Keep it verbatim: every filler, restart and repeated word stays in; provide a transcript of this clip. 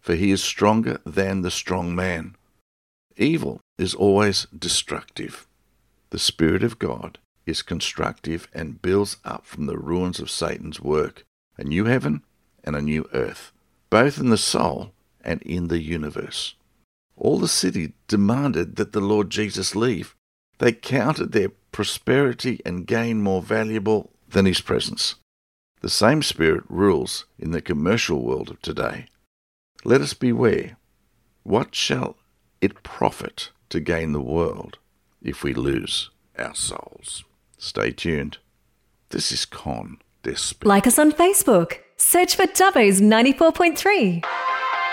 for he is stronger than the strong man. Evil is always destructive. The Spirit of God is constructive and builds up from the ruins of Satan's work a new heaven and a new earth, both in the soul and in the universe. All the city demanded that the Lord Jesus leave. They counted their prosperity and gain more valuable than his presence. The same spirit rules in the commercial world of today. Let us beware. What shall it profit to gain the world if we lose our souls? Stay tuned. This is Con Despot. Like us on Facebook. Search for Dubbo's ninety-four point three.